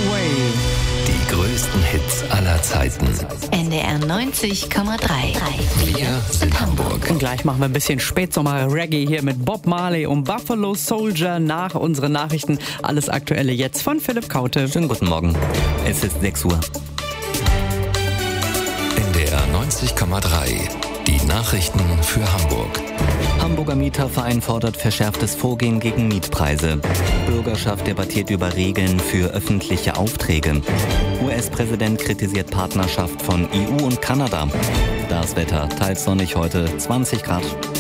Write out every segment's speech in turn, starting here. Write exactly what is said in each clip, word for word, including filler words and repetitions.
Away. Die größten Hits aller Zeiten. N D R neunzig Komma drei. Wir sind Hamburg. Und gleich machen wir ein bisschen Spätsommer-Reggae hier mit Bob Marley und Buffalo Soldier nach unseren Nachrichten. Alles Aktuelle jetzt von Philipp Kaute. Schönen guten Morgen. Es ist sechs Uhr. N D R neunzig Komma drei. Die Nachrichten für Hamburg. Hamburger Mieterverein fordert verschärftes Vorgehen gegen Mietpreise. Bürgerschaft debattiert über Regeln für öffentliche Aufträge. U S-Präsident kritisiert Partnerschaft von E U und Kanada. Das Wetter teils sonnig heute, zwanzig Grad.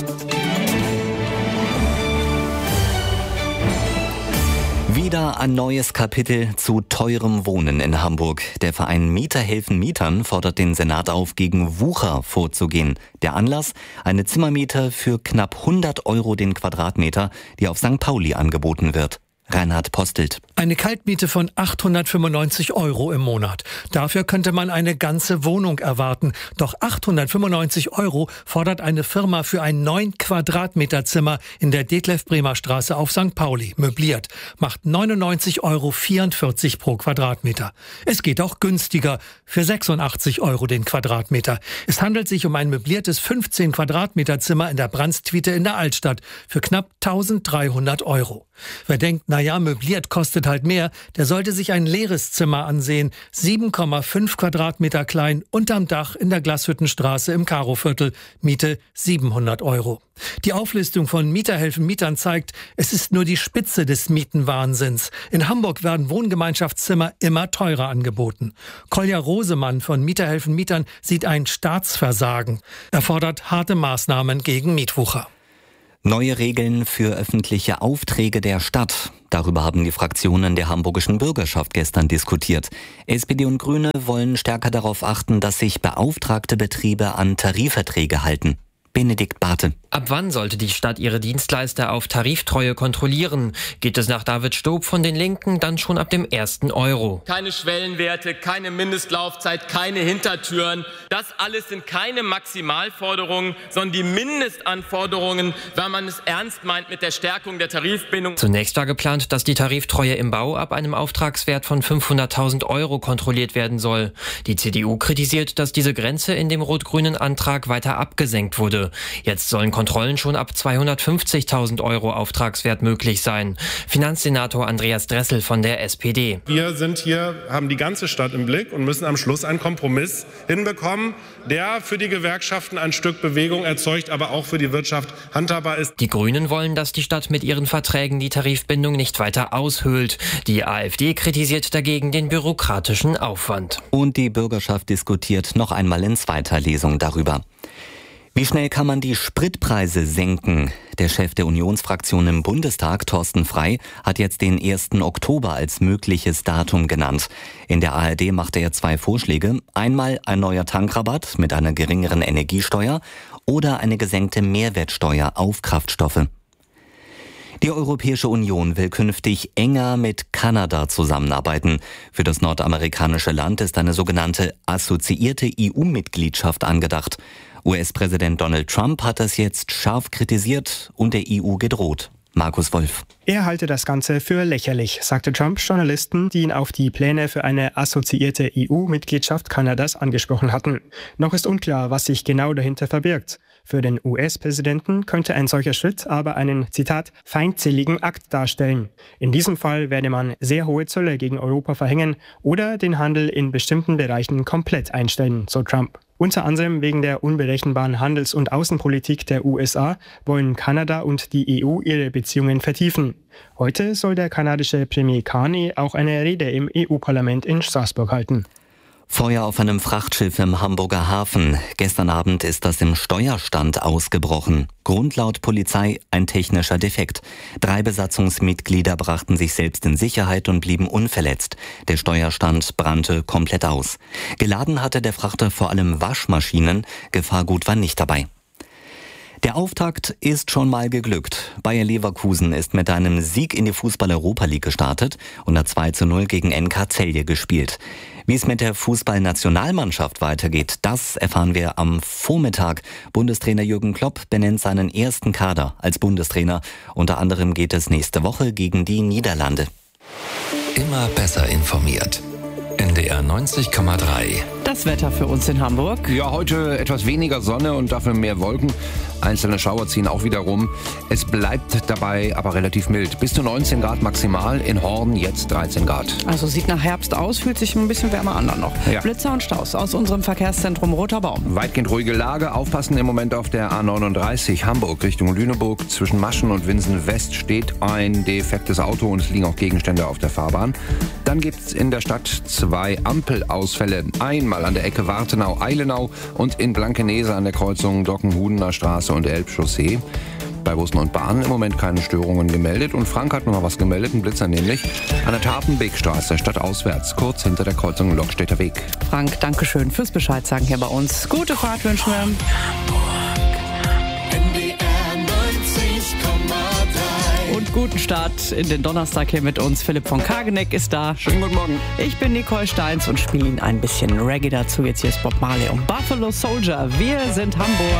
Wieder ein neues Kapitel zu teurem Wohnen in Hamburg. Der Verein Mieter helfen Mietern fordert den Senat auf, gegen Wucher vorzugehen. Der Anlass? Eine Zimmermiete für knapp hundert Euro den Quadratmeter, die auf Sankt Pauli angeboten wird. Reinhard Postelt. Eine Kaltmiete von achthundertfünfundneunzig Euro im Monat. Dafür könnte man eine ganze Wohnung erwarten. Doch achthundertfünfundneunzig Euro fordert eine Firma für ein neun Quadratmeter Zimmer in der Detlef-Bremer-Straße auf Sankt Pauli, möbliert. Macht neunundneunzig Euro vierundvierzig pro Quadratmeter. Es geht auch günstiger, für sechsundachtzig Euro den Quadratmeter. Es handelt sich um ein möbliertes fünfzehn Quadratmeter Zimmer in der Brandstwiete in der Altstadt für knapp eintausenddreihundert Euro. Wer denkt, naja, möbliert kostet halt mehr, der sollte sich ein leeres Zimmer ansehen. sieben Komma fünf Quadratmeter klein, unterm Dach in der Glashüttenstraße im Karoviertel. Miete siebenhundert Euro. Die Auflistung von Mieterhelfen Mietern zeigt, es ist nur die Spitze des Mietenwahnsinns. In Hamburg werden Wohngemeinschaftszimmer immer teurer angeboten. Kolja Rosemann von Mieterhelfen Mietern sieht ein Staatsversagen. Er fordert harte Maßnahmen gegen Mietwucher. Neue Regeln für öffentliche Aufträge der Stadt. Darüber haben die Fraktionen der hamburgischen Bürgerschaft gestern diskutiert. S P D und Grüne wollen stärker darauf achten, dass sich beauftragte Betriebe an Tarifverträge halten. Benedikt Barthe. Ab wann sollte die Stadt ihre Dienstleister auf Tariftreue kontrollieren? Geht es nach David Stob von den Linken dann schon ab dem ersten Euro? Keine Schwellenwerte, keine Mindestlaufzeit, keine Hintertüren. Das alles sind keine Maximalforderungen, sondern die Mindestanforderungen, wenn man es ernst meint mit der Stärkung der Tarifbindung. Zunächst war geplant, dass die Tariftreue im Bau ab einem Auftragswert von fünfhunderttausend Euro kontrolliert werden soll. Die C D U kritisiert, dass diese Grenze in dem rot-grünen Antrag weiter abgesenkt wurde. Jetzt sollen Kontrollen schon ab zweihundertfünfzigtausend Euro Auftragswert möglich sein. Finanzsenator Andreas Dressel von der S P D. Wir sind hier, haben die ganze Stadt im Blick und müssen am Schluss einen Kompromiss hinbekommen, der für die Gewerkschaften ein Stück Bewegung erzeugt, aber auch für die Wirtschaft handhabbar ist. Die Grünen wollen, dass die Stadt mit ihren Verträgen die Tarifbindung nicht weiter aushöhlt. Die AfD kritisiert dagegen den bürokratischen Aufwand. Und die Bürgerschaft diskutiert noch einmal in zweiter Lesung darüber. Wie schnell kann man die Spritpreise senken? Der Chef der Unionsfraktion im Bundestag, Thorsten Frey, hat jetzt den ersten Oktober als mögliches Datum genannt. In der A R D machte er zwei Vorschläge. Einmal ein neuer Tankrabatt mit einer geringeren Energiesteuer oder eine gesenkte Mehrwertsteuer auf Kraftstoffe. Die Europäische Union will künftig enger mit Kanada zusammenarbeiten. Für das nordamerikanische Land ist eine sogenannte assoziierte E U-Mitgliedschaft angedacht. U S-Präsident Donald Trump hat das jetzt scharf kritisiert und der E U gedroht. Markus Wolf. Er halte das Ganze für lächerlich, sagte Trump Journalisten, die ihn auf die Pläne für eine assoziierte E U-Mitgliedschaft Kanadas angesprochen hatten. Noch ist unklar, was sich genau dahinter verbirgt. Für den U S-Präsidenten könnte ein solcher Schritt aber einen, Zitat, feindseligen Akt darstellen. In diesem Fall werde man sehr hohe Zölle gegen Europa verhängen oder den Handel in bestimmten Bereichen komplett einstellen, so Trump. Unter anderem wegen der unberechenbaren Handels- und Außenpolitik der U S A wollen Kanada und die E U ihre Beziehungen vertiefen. Heute soll der kanadische Premier Carney auch eine Rede im E U-Parlament in Straßburg halten. Feuer auf einem Frachtschiff im Hamburger Hafen. Gestern Abend ist das im Steuerstand ausgebrochen. Grund laut Polizei ein technischer Defekt. Drei Besatzungsmitglieder brachten sich selbst in Sicherheit und blieben unverletzt. Der Steuerstand brannte komplett aus. Geladen hatte der Frachter vor allem Waschmaschinen. Gefahrgut war nicht dabei. Der Auftakt ist schon mal geglückt. Bayer Leverkusen ist mit einem Sieg in die Fußball-Europa League gestartet und hat zwei zu null gegen N K Celje gespielt. Wie es mit der Fußballnationalmannschaft weitergeht, das erfahren wir am Vormittag. Bundestrainer Jürgen Klopp benennt seinen ersten Kader als Bundestrainer. Unter anderem geht es nächste Woche gegen die Niederlande. immer besser informiert. N D R neunzig Komma drei. Das Wetter für uns in Hamburg. Ja, heute etwas weniger Sonne und dafür mehr Wolken. Einzelne Schauer ziehen auch wieder rum. Es bleibt dabei aber relativ mild. Bis zu neunzehn Grad maximal, in Horn jetzt dreizehn Grad. Also sieht nach Herbst aus, fühlt sich ein bisschen wärmer an dann noch. Ja. Blitzer und Staus aus unserem Verkehrszentrum Roter Baum. Weitgehend ruhige Lage. Aufpassen im Moment auf der A neununddreißig Hamburg Richtung Lüneburg. Zwischen Maschen und Winsen West steht ein defektes Auto und es liegen auch Gegenstände auf der Fahrbahn. Dann gibt es in der Stadt zwei Ampelausfälle. Einmal an der Ecke Wartenau-Eilenau und in Blankenese an der Kreuzung Dockenhudener Straße und Elbchaussee. Bei Bussen und Bahnen im Moment keine Störungen gemeldet. Und Frank hat noch was gemeldet, ein Blitzer nämlich, an der Tatenbeekstraße stadtauswärts, kurz hinter der Kreuzung Lockstädter Weg. Frank, danke schön fürs Bescheid sagen hier bei uns. Gute Fahrt wünschen wir. Und guten Start in den Donnerstag hier mit uns. Philipp von Kageneck ist da. Schönen guten Morgen. Ich bin Nicole Steins und spiele Ihnen ein bisschen Reggae dazu. Jetzt hier ist Bob Marley und Buffalo Soldier. Wir sind Hamburg.